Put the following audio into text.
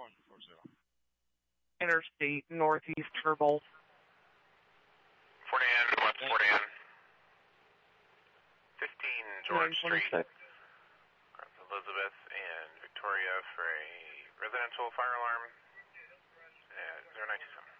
Interstate Northeast Turbo. 40N, what's 40N? 15 George Street, Elizabeth and Victoria for a residential fire alarm at 0927.